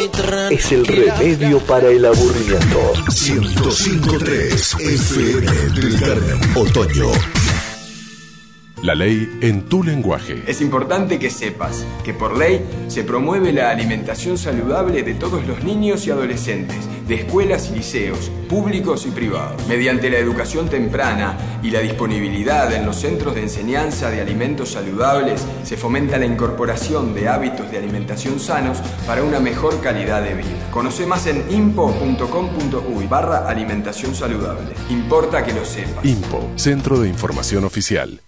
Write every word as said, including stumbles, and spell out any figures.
es el remedio para el aburrimiento. ciento cinco punto tres F M del Carmen, Otoño. La ley en tu lenguaje. Es importante que sepas que por ley se promueve la alimentación saludable de todos los niños y adolescentes, de escuelas y liceos, públicos y privados. Mediante la educación temprana y la disponibilidad en los centros de enseñanza de alimentos saludables, se fomenta la incorporación de hábitos de alimentación sanos para una mejor calidad de vida. Conoce más en impo punto com punto uy barra alimentación saludable. Importa que lo sepas. IMPO, Centro de Información Oficial.